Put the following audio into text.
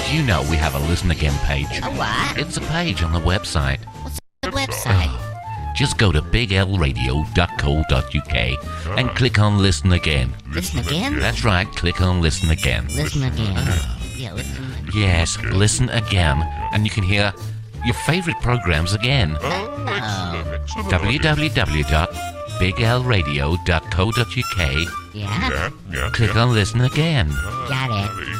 Did you know we have a Listen Again page? A what? It's a page on the website. What's the website? Just go to biglradio.co.uk and click on Listen Again. Listen again? That's right, click on Listen Again. Listen again. Yeah, listen again. Yes, listen again, and you can hear your favorite programs again. www.biglradio.co.uk. Yeah? Click on Listen Again. Got it.